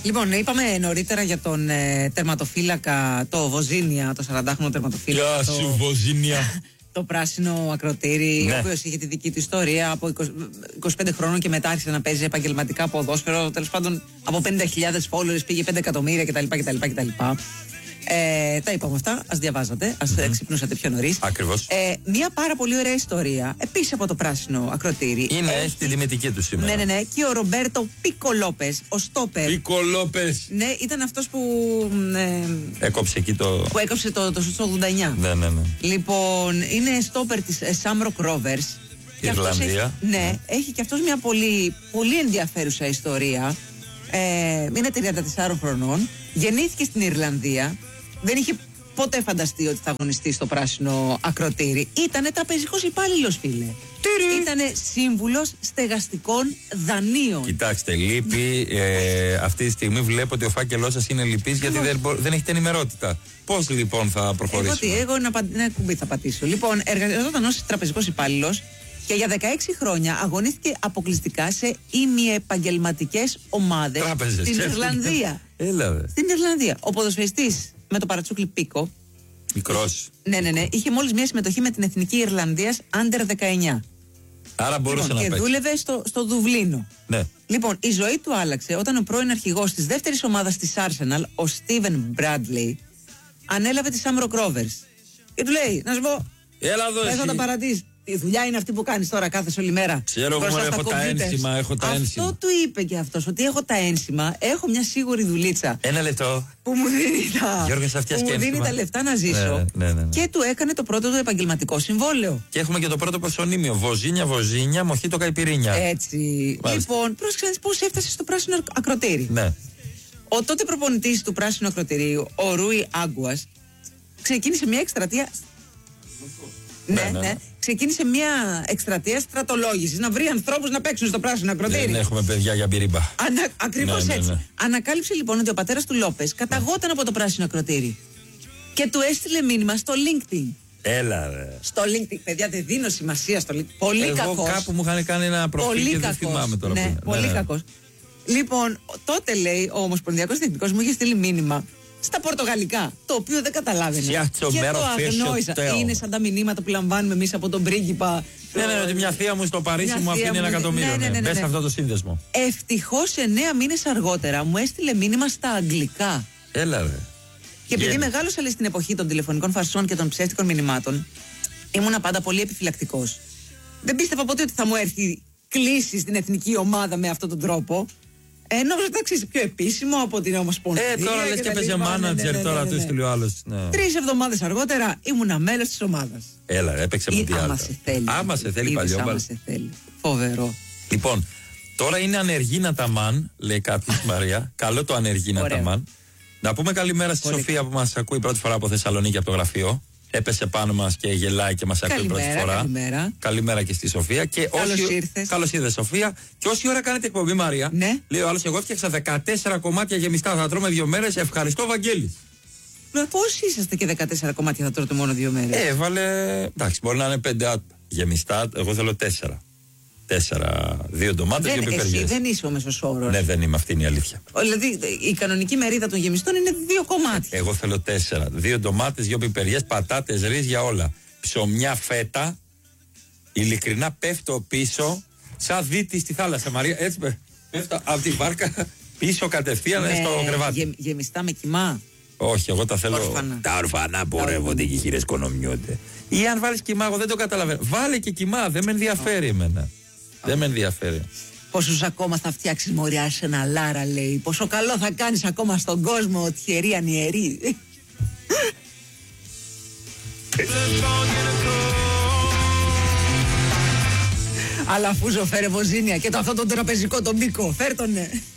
Λοιπόν, είπαμε νωρίτερα για τον τερματοφύλακα, το Βοζίνια, το 40χρονο τερματοφύλακα. Γεια σου, Βοζίνια. Το πράσινο ακροτήρι, ναι. Ο οποίος είχε τη δική του ιστορία. Από 25 χρόνων και μετά άρχισε να παίζει επαγγελματικά ποδόσφαιρο. Τέλος πάντων, από 50.000 followers πήγε 5 εκατομμύρια κτλ. Τα είπαμε αυτά, ας διαβάζατε, ας ξυπνούσατε πιο νωρίς. Ακριβώς. Μια πάρα πολύ ωραία ιστορία, επίσης από το πράσινο ακροτήρι. Είναι στη τιμητική του σήμερα. Ναι. Και ο Ρομπέρτο Πίκο Λόπες, ο στόπερ. Πίκο Λόπες. Ναι, ήταν αυτός που. Έκοψε εκεί το. Που έκοψε το σουτ στο 89. Ναι. Λοιπόν, είναι στόπερ της Shamrock Rovers. Ιρλανδία. Έχει και αυτός μια πολύ, πολύ ενδιαφέρουσα ιστορία. Είναι 34 χρονών. Γεννήθηκε στην Ιρλανδία. Δεν είχε ποτέ φανταστεί ότι θα αγωνιστεί στο πράσινο ακροτήρι. Ήτανε τραπεζικός υπάλληλος, φίλε. Ήτανε σύμβουλος στεγαστικών δανείων. Κοιτάξτε, λείπει. Αυτή τη στιγμή βλέπω ότι ο φάκελός σας είναι λυπής γιατί δεν έχετε ενημερότητα. Πώς λοιπόν θα προχωρήσουμε? Εγώ ένα κουμπί θα πατήσω. Λοιπόν, εργαζόταν ως τραπεζικός υπάλληλος και για 16 χρόνια αγωνίστηκε αποκλειστικά σε ημιεπαγγελματικές ομάδες στην Ιρλανδία. Στην Ιρλανδία. Ο ποδοσφαιριστής με το παρατσούκλι Πίκο. Μικρός. Ναι. Είχε μόλις μια συμμετοχή με την Εθνική Ιρλανδίας Under 19. Άρα μπορούσε να παίξει. Και δούλευε στο Δουβλίνο. Ναι. Λοιπόν, η ζωή του άλλαξε όταν ο πρώην αρχηγός της δεύτερης ομάδας της Arsenal, ο Στίβεν Μπράντλεϊ, ανέλαβε τη Shamrock Rovers. Και του λέει, να σου πω, έλα εδώ εσύ. Θα τα παρατήσεις. Η δουλειά είναι αυτή που κάνεις τώρα κάθε όλη μέρα. Ξέρω εγώ, έχω τα ένσημα, Αυτό του είπε και αυτός, ότι έχω τα ένσημα, έχω μια σίγουρη δουλίτσα. Ένα λεπτό. Που μου δίνει τα λεφτά να ζήσω. Ναι. Και του έκανε το πρώτο του επαγγελματικό συμβόλαιο. Και έχουμε και το πρώτο προσωνύμιο. Βοζίνια, μοχίτο καϊπιρίνια. Έτσι. Λοιπόν, πρόσεξε πώς έφτασε στο πράσινο ακροτήρι. Ναι. Ο τότε προπονητής του πράσινου ακροτηρίου, ο Ρούι Άγκουας, ξεκίνησε μια εκστρατεία. Ναι. Ξεκίνησε μια εκστρατεία στρατολόγησης, να βρει ανθρώπους να παίξουν στο πράσινο ακροτήρι. Δεν έχουμε παιδιά για μπυρίμπα. Ακριβώς έτσι. Ναι. Ανακάλυψε λοιπόν ότι ο πατέρας του Λόπες καταγόταν από το πράσινο ακροτήρι. Και του έστειλε μήνυμα στο LinkedIn. Έλα ρε. Στο LinkedIn, παιδιά, δεν δίνω σημασία στο LinkedIn. Πολύ κακός. Εγώ κάπου μου είχαν κάνει ένα προφίλ και δεν θυμάμαι τώρα. Ναι, πολύ κακός. Λοιπόν, τότε λέει ο Ομοσπονδιακός Τεχνικός μου είχε στείλει μήνυμα στα πορτογαλικά, το οποίο δεν καταλάβαινε. Και το αγνόησα. Είναι σαν τα μηνύματα που λαμβάνουμε εμείς από τον πρίγκιπα. Ναι, ότι μια θεία μου στο Παρίσι μου αφήνει 1 εκατομμύριο. Ναι. Μπες σε αυτό το σύνδεσμο. Ευτυχώς 9 μήνες αργότερα μου έστειλε μήνυμα στα αγγλικά. Έλα ρε. Και επειδή μεγάλωσα στην εποχή των τηλεφωνικών φαρσών και των ψεύτικων μηνυμάτων, ήμουνα πάντα πολύ επιφυλακτικός. Δεν πίστευα ποτέ ότι θα μου έρθει κλήση στην εθνική ομάδα με αυτόν τον τρόπο. Νόμιζα ότι ήταν πιο επίσημο από την Ομοσπονδία. Τώρα λες και παίζει μάνατζερ, τώρα του έστειλε ο άλλος. 3 εβδομάδες αργότερα ήμουνα μέλος της ομάδας. Έλα, έπαιξε με διάλογο. Άμα σε θέλει. Παλιό. Φοβερό. Λοιπόν, τώρα είναι ανεργίνα τα μαν, λέει κάποιος Μαρία. Καλό το ανεργίνα τα μαν. Να πούμε καλημέρα στη Σοφία που μας ακούει πρώτη φορά από Θεσσαλονίκη από το γραφείο. Έπεσε πάνω μας και γελάει και μας ακούει πρώτη φορά. Καλημέρα και στη Σοφία. Καλώς ήρθες, Σοφία. Και όση ώρα κάνετε εκπομπή, Μαρία, ναι. Λέει ο άλλος, εγώ έφτιαξα 14 κομμάτια γεμιστά. Θα τρώμε 2 μέρες. Ευχαριστώ, Βαγγέλης. Πώς είσαστε και 14 κομμάτια θα τρώτε μόνο 2 μέρες? Έβαλε. Εντάξει, μπορεί να είναι 5 άτομα γεμιστά. Εγώ θέλω 4. 2 ντομάτες, 2 πιπεριές. Εσύ δεν είσαι ο μέσος όρος. Ναι, δεν είμαι, αυτή είναι η αλήθεια. Δηλαδή η κανονική μερίδα των γεμιστών είναι 2 κομμάτια. Εγώ θέλω 4. 2 ντομάτες, 2 πιπεριές, πατάτες, ρύζια, όλα. Ψωμιά, φέτα. Ειλικρινά πέφτω πίσω, σαν δίτη στη θάλασσα, Μαρία. Έτσι πέφτω από τη βάρκα πίσω κατευθείαν στο κρεβάτι. Γεμιστά με κιμά. Όχι, εγώ τα θέλω. Ορφανά. Τα ορφανά πορεύονται και οι χείρες κονομιούνται. Ή αν βάλεις κιμά, εγώ δεν το καταλαβαίνω. Βάλε και κιμά, δεν με ενδιαφέρει εμένα. Δεν με ενδιαφέρει. Πόσους ακόμα θα φτιάξεις, μωριά, σε ένα Λάρα, λέει. Πόσο καλό θα κάνεις ακόμα στον κόσμο, τυχερή ανιερή. Αλλά αφού φέρε Βοζίνια και αυτό τον τραπεζικό τον Μπίκο, φέρ' τον, ναι.